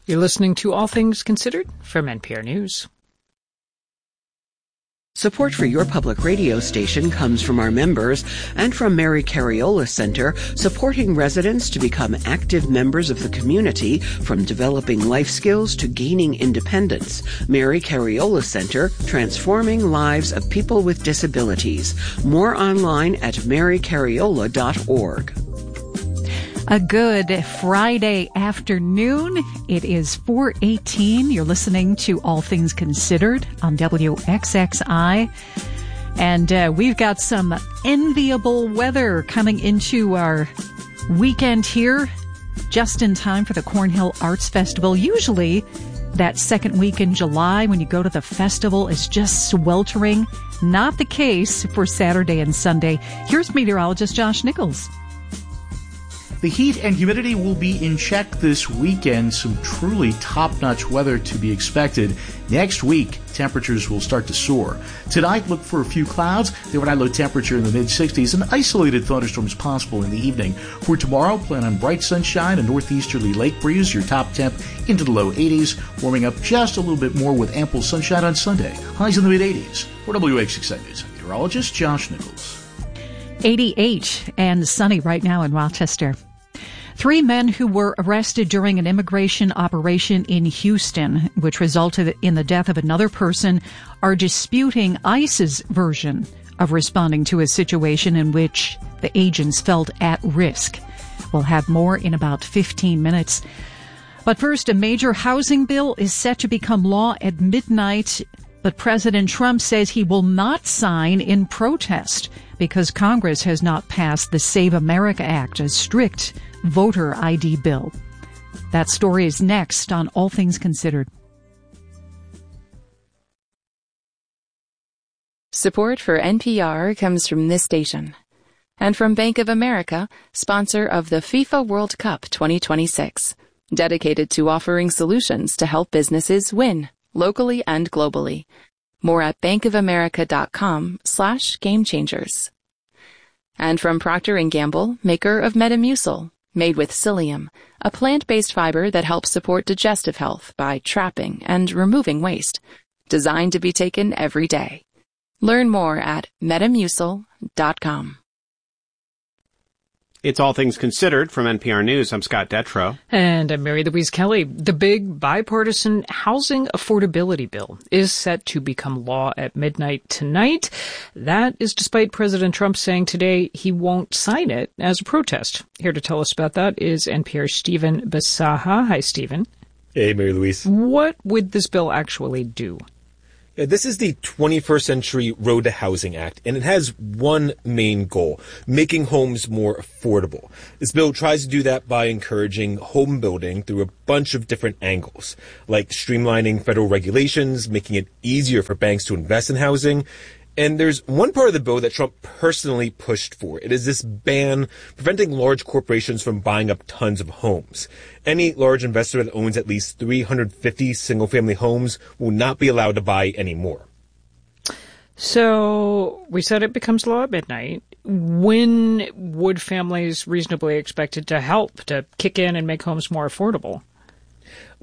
You're listening to All Things Considered from NPR News. Support for your public radio station comes from our members and from Mary Cariola Center, supporting residents to become active members of the community, from developing life skills to gaining independence. Mary Cariola Center, transforming lives of people with disabilities. More online at marycariola.org. A good Friday afternoon. It is 4:18. You're listening to All Things Considered on WXXI. And we've got some enviable weather coming into our weekend here, just in time for the Cornhill Arts Festival. Usually that second week in July when you go to the festival is just sweltering. Not the case for Saturday and Sunday. Here's meteorologist Josh Nichols. The heat and humidity will be in check this weekend. Some truly top-notch weather to be expected. Next week, temperatures will start to soar. Tonight, look for a few clouds. The overnight low temperature in the mid-60s and isolated thunderstorms possible in the evening. For tomorrow, plan on bright sunshine, a northeasterly lake breeze, your top temp into the low 80s, warming up just a little bit more with ample sunshine on Sunday. Highs in the mid-80s. For WXXI News, I'm meteorologist Josh Nichols. 88 and sunny right now in Rochester. 3 men who were arrested during an immigration operation in Houston, which resulted in the death of another person, are disputing ICE's version of responding to a situation in which the agents felt at risk. We'll have more in about 15 minutes. But first, a major housing bill is set to become law at midnight, but President Trump says he will not sign in protest because Congress has not passed the Save America Act, a strict voter ID bill. That story is next on All Things Considered. Support for NPR comes from this station and from Bank of America, sponsor of the FIFA World Cup 2026, dedicated to offering solutions to help businesses win locally and globally. More at bankofamerica.com/gamechangers. And from Procter & Gamble, maker of Metamucil, made with psyllium, a plant-based fiber that helps support digestive health by trapping and removing waste, designed to be taken every day. Learn more at metamucil.com. It's All Things Considered from NPR News. I'm Scott Detrow. And I'm Mary Louise Kelly. The big bipartisan housing affordability bill is set to become law at midnight tonight. That is despite President Trump saying today he won't sign it as a protest. Here to tell us about that is NPR's Stephen Bisaha. Hi, Stephen. Hey, Mary Louise. What would this bill actually do? This is the 21st Century Road to Housing Act, and it has one main goal: making homes more affordable. This bill tries to do that by encouraging home building through a bunch of different angles, like streamlining federal regulations, making it easier for banks to invest in housing. And there's one part of the bill that Trump personally pushed for. It is this ban preventing large corporations from buying up tons of homes. Any large investor that owns at least 350 single-family homes will not be allowed to buy any more. So we said it becomes law at midnight. When would families reasonably expect it to help, to kick in and make homes more affordable?